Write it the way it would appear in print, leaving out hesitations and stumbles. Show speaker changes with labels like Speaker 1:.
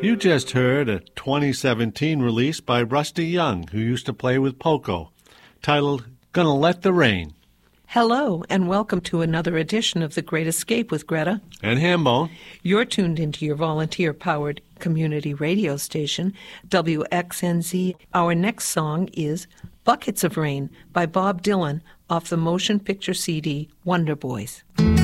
Speaker 1: You just heard a 2017 release by Rusty Young, who used to play with Poco, titled Gonna Let the Rain.
Speaker 2: Hello, and welcome to another edition of The Great Escape with Greta
Speaker 1: and Hambone.
Speaker 2: You're tuned into your volunteer-powered community radio station, WXNZ. Our next song is Buckets of Rain by Bob Dylan off the motion picture CD Wonder Boys.